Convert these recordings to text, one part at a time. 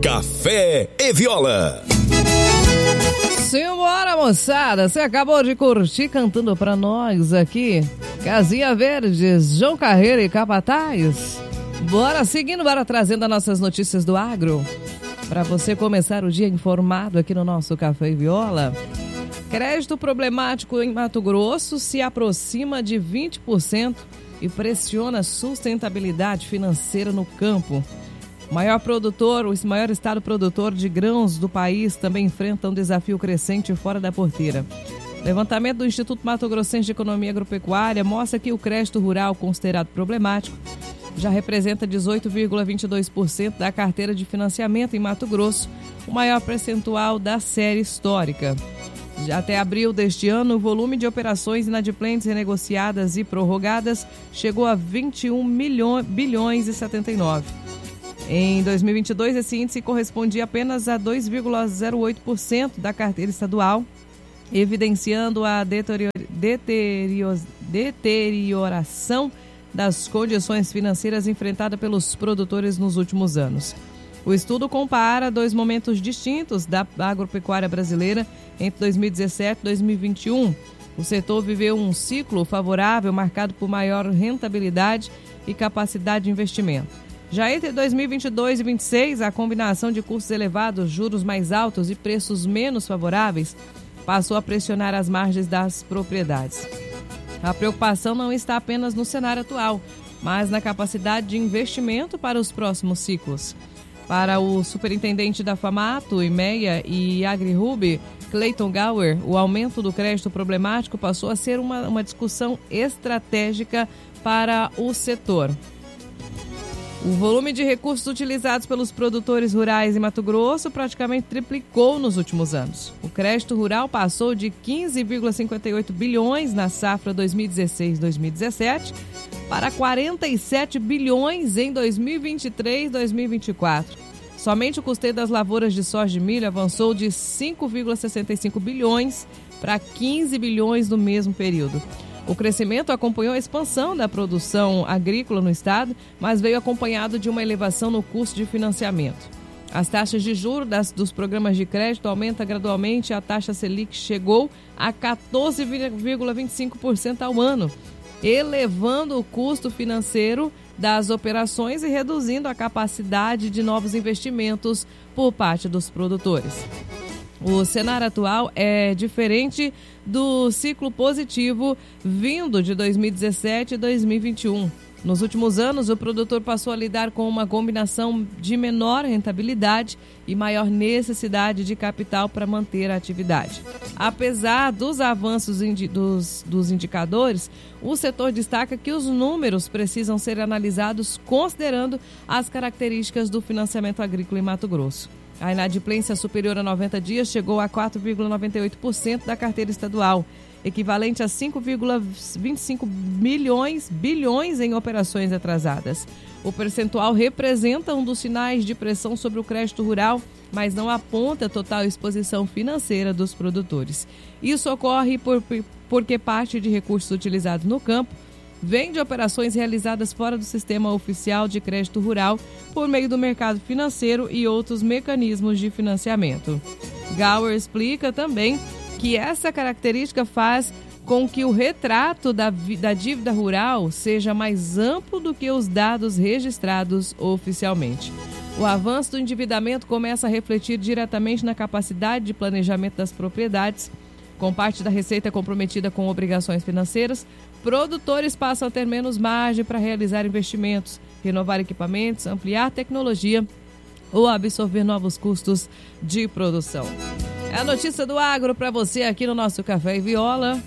Café e Viola. Simbora, moçada, você acabou de curtir cantando pra nós aqui Casinha Verdes, João Carreiro e Capataz. Bora seguindo, bora trazendo as nossas notícias do agro para você começar o dia informado aqui no nosso Café e Viola. Crédito problemático em Mato Grosso se aproxima de 20% e pressiona a sustentabilidade financeira no campo. O maior estado produtor de grãos do país também enfrenta um desafio crescente fora da porteira. Levantamento do Instituto Mato Grossense de Economia Agropecuária mostra que o crédito rural considerado problemático já representa 18,22% da carteira de financiamento em Mato Grosso, o maior percentual da série histórica. Já até abril deste ano, o volume de operações inadimplentes renegociadas e prorrogadas chegou a 21 bilhões e 79. Em 2022, esse índice correspondia apenas a 2,08% da carteira estadual, evidenciando a deterioração das condições financeiras enfrentadas pelos produtores nos últimos anos. O estudo compara dois momentos distintos da agropecuária brasileira entre 2017 e 2021. O setor viveu um ciclo favorável marcado por maior rentabilidade e capacidade de investimento. Já entre 2022 e 2026, a combinação de custos elevados, juros mais altos e preços menos favoráveis passou a pressionar as margens das propriedades. A preocupação não está apenas no cenário atual, mas na capacidade de investimento para os próximos ciclos. Para o superintendente da FAMATO, IMEA e AgriHub, Clayton Gower, o aumento do crédito problemático passou a ser uma discussão estratégica para o setor. O volume de recursos utilizados pelos produtores rurais em Mato Grosso praticamente triplicou nos últimos anos. O crédito rural passou de 15,58 bilhões na safra 2016-2017 para 47 bilhões em 2023-2024. Somente o custeio das lavouras de soja e milho avançou de 5,65 bilhões para 15 bilhões no mesmo período. O crescimento acompanhou a expansão da produção agrícola no estado, mas veio acompanhado de uma elevação no custo de financiamento. As taxas de juros dos programas de crédito aumentam gradualmente. A taxa Selic chegou a 14,25% ao ano, elevando o custo financeiro das operações e reduzindo a capacidade de novos investimentos por parte dos produtores. O cenário atual é diferente do ciclo positivo vindo de 2017 e 2021. Nos últimos anos, o produtor passou a lidar com uma combinação de menor rentabilidade e maior necessidade de capital para manter a atividade. Apesar dos avanços dos indicadores, o setor destaca que os números precisam ser analisados considerando as características do financiamento agrícola em Mato Grosso. A inadimplência superior a 90 dias chegou a 4,98% da carteira estadual, equivalente a 5,25 bilhões em operações atrasadas. O percentual representa um dos sinais de pressão sobre o crédito rural, mas não aponta a total exposição financeira dos produtores. Isso ocorre porque parte de recursos utilizados no campo vem de operações realizadas fora do sistema oficial de crédito rural por meio do mercado financeiro e outros mecanismos de financiamento. Gower explica também que essa característica faz com que o retrato da dívida rural seja mais amplo do que os dados registrados oficialmente. O avanço do endividamento começa a refletir diretamente na capacidade de planejamento das propriedades. Com parte da receita comprometida com obrigações financeiras, produtores passam a ter menos margem para realizar investimentos, renovar equipamentos, ampliar tecnologia ou absorver novos custos de produção. É a notícia do agro para você aqui no nosso Café e Viola.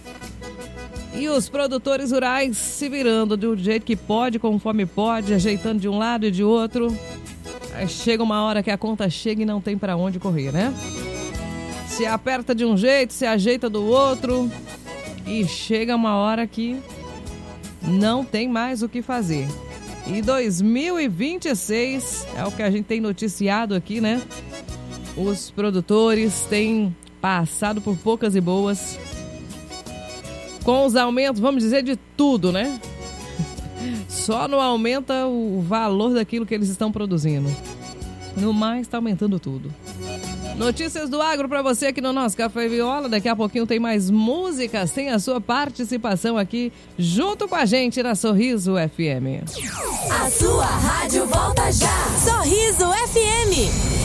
E os produtores rurais se virando do jeito que pode, conforme pode, ajeitando de um lado e de outro. Aí chega uma hora que a conta chega e não tem para onde correr, né? Se aperta de um jeito, se ajeita do outro e chega uma hora que não tem mais o que fazer. E 2026 é o que a gente tem noticiado aqui, né? Os produtores têm passado por poucas e boas. Com os aumentos, vamos dizer, de tudo, né? Só não aumenta o valor daquilo que eles estão produzindo. No mais, tá aumentando tudo. Notícias do agro para você aqui no nosso Café Viola. Daqui a pouquinho tem mais músicas, tem a sua participação aqui junto com a gente na Sorriso FM. A sua rádio volta já. Sorriso FM.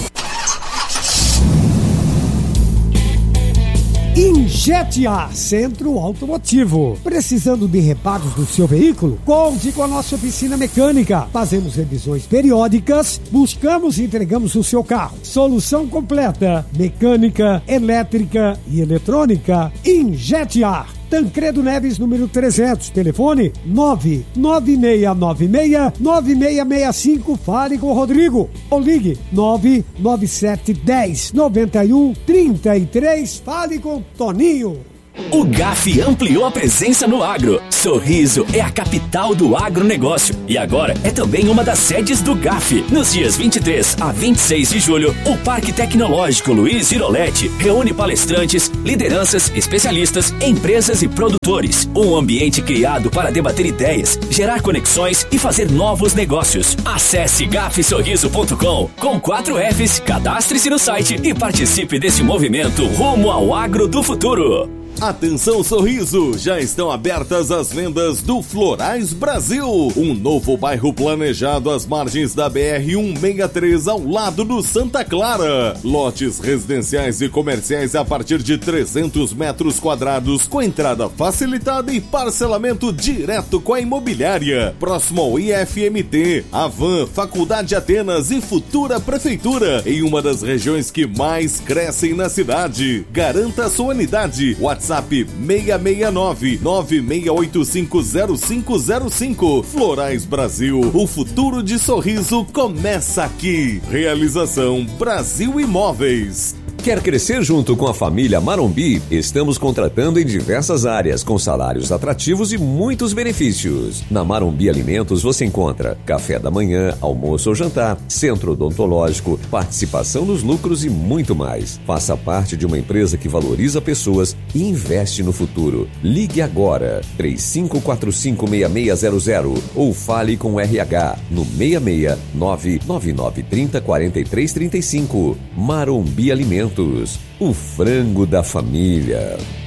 Injet-A, Centro Automotivo. Precisando de reparos do seu veículo? Conte com a nossa oficina mecânica. Fazemos revisões periódicas, buscamos e entregamos o seu carro. Solução completa, mecânica, elétrica e eletrônica. Injet-A. Tancredo Neves, número 300, telefone 99696-9665, fale com o Rodrigo, ou ligue 99710-9133, fale com o Toninho. O GAF ampliou a presença no agro. Sorriso é a capital do agronegócio e agora é também uma das sedes do GAF. Nos dias 23 a 26 de julho, o Parque Tecnológico Luiz Giroletti reúne palestrantes, lideranças, especialistas, empresas e produtores. Um ambiente criado para debater ideias, gerar conexões e fazer novos negócios. Acesse gafsorriso.com com 4 Fs, cadastre-se no site e participe desse movimento rumo ao agro do futuro. Atenção Sorriso, já estão abertas as vendas do Florais Brasil, um novo bairro planejado às margens da BR-163 ao lado do Santa Clara. Lotes residenciais e comerciais a partir de 300 metros quadrados, com entrada facilitada e parcelamento direto com a imobiliária. Próximo ao IFMT, Avan, Faculdade Atenas e futura prefeitura, em uma das regiões que mais crescem na cidade. Garanta sua unidade. WhatsApp 669-96850505. Florais Brasil, o futuro de sorriso começa aqui. Realização Brasil Imóveis. Quer crescer junto com a família Marombi? Estamos contratando em diversas áreas, com salários atrativos e muitos benefícios. Na Marombi Alimentos você encontra café da manhã, almoço ou jantar, centro odontológico, participação nos lucros e muito mais. Faça parte de uma empresa que valoriza pessoas e investe no futuro. Ligue agora, 3545-6600 ou fale com o RH no 669-9930-4335. Marombi Alimentos, o frango da família.